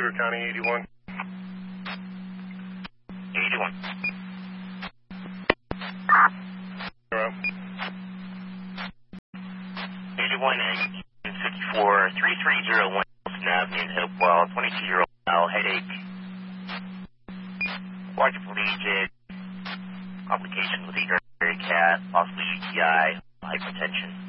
Beaver County 81. 81. Hello. 81 and 54 3301 Wilson Avenue in Hopewell. 22-year-old male, headache, quadriplegic, complications with ear cat, possibly UTI, hypertension.